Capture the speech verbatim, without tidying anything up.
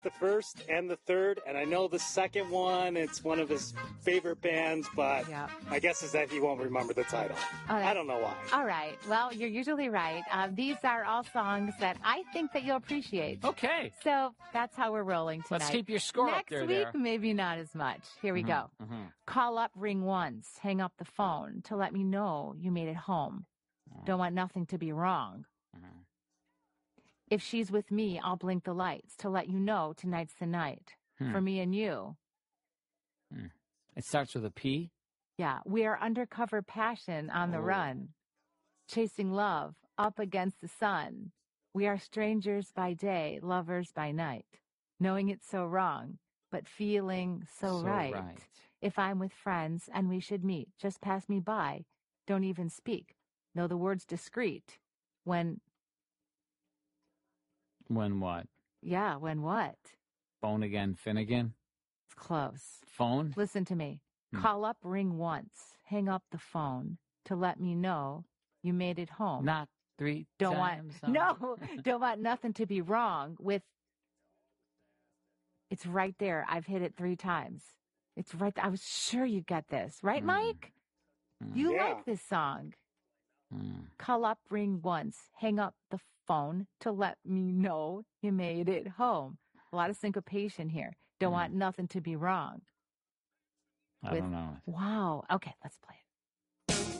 the first and the third, and I know the second one, it's one of his favorite bands, but yeah. my guess is that he won't remember the title. Right. I don't know why. All right. Well, you're usually right. Uh, these are all songs that I think that you'll appreciate. Okay. So that's how we're rolling tonight. Let's keep your score Next up there. week, there. maybe not as much. Here we Mhm, go. mhm. Call up, ring once, hang up the phone to let me know you made it home. Don't want nothing to be wrong. Mhm. If she's with me, I'll blink the lights to let you know tonight's the night. Hmm. For me and you. Hmm. It starts with a P? Yeah, we are undercover passion on the Oh. run. Chasing love up against the sun. We are strangers by day, lovers by night. Knowing it's so wrong, but feeling so, So right. right. If I'm with friends and we should meet, just pass me by. Don't even speak. Know the word's discreet. When, When what? yeah, when what? Phone again, Finnegan? It's close. Phone? Listen to me. Hmm. Call up, ring once, hang up the phone to let me know you made it home. Not three don't times. want no, don't want nothing to be wrong with. It's right there. I've hit it three times. It's right there. I was sure you'd get this, right, Mm. Mike? Mm. You Yeah. like this song. Mm. Call up, ring once, hang up the phone to let me know you made it home. A lot of syncopation here. Don't Mm. want nothing to be wrong. I With- don't know. Wow. Okay, let's play it.